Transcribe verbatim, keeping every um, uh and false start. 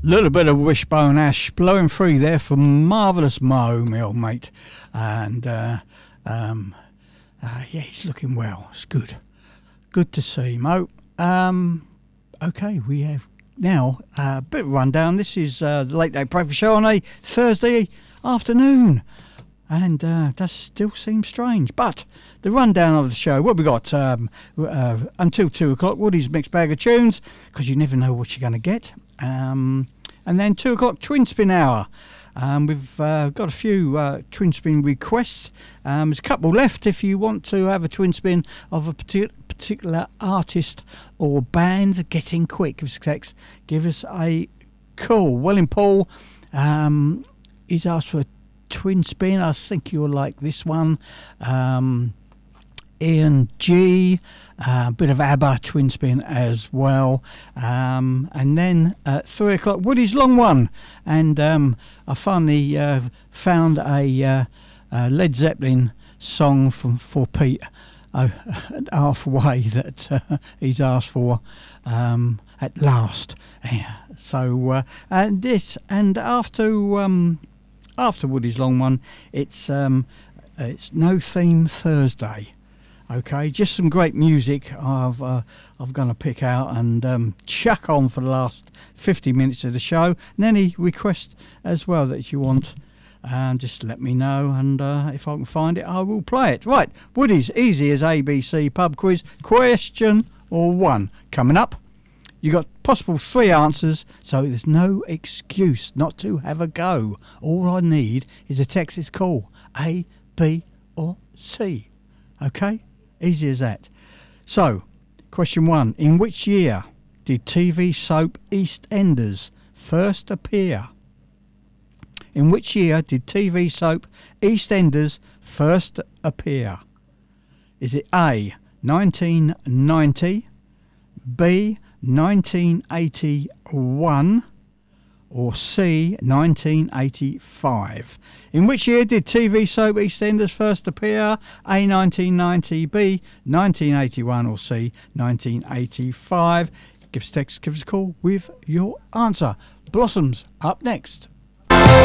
Little bit of Wishbone Ash blowing free there for Marvellous Mo, my old mate. And, uh, um, uh, yeah, he's looking well. It's good. Good to see, Mo. Um, okay, we have now a bit of rundown. This is uh, the Late Date Breakfast Show on a Thursday afternoon. And uh, that still seems strange. But the rundown of the show, what we got? Um, uh, until two o'clock, Woody's Mixed Bag of Tunes, because you never know what you're going to get. Um, and then two o'clock, Twin Spin Hour. Um, we've uh, got a few uh, Twin Spin requests. Um, there's a couple left if you want to have a Twin Spin of a partic- particular artist or band. Get in quick. Give us a text. Give us a call. Welling Paul, um, he's asked for a Twin Spin. I think you'll like this one. Um, Ian G, a uh, bit of ABBA Twin Spin as well. Um, and then at three o'clock, Woody's Long One. And um, I finally uh, found a, uh, a Led Zeppelin song from for Pete uh, halfway that uh, he's asked for um, at last. Yeah. So uh, and this and after. Um, After Woody's Long One, it's um, it's No Theme Thursday. Okay, just some great music I've uh, I've going to pick out and um, chuck on for the last fifty minutes of the show. And any request as well that you want, um, just let me know, and uh, if I can find it, I will play it. Right, Woody's easy as A B C pub quiz. Question or one coming up. You got possible three answers, so there's no excuse not to have a go. All I need is a Texas call, A, B or C. Okay? Easy as that. So, question one. In which year did T V soap EastEnders first appear? In which year did T V soap EastEnders first appear? Is it A, nineteen ninety, B, nineteen eighty-one, or C, nineteen eighty-five? In which year did T V soap EastEnders first appear? A, nineteen ninety, B, nineteen eighty-one, or C, nineteen eighty-five? Give us a text, give us a call with your answer. Blossoms up next.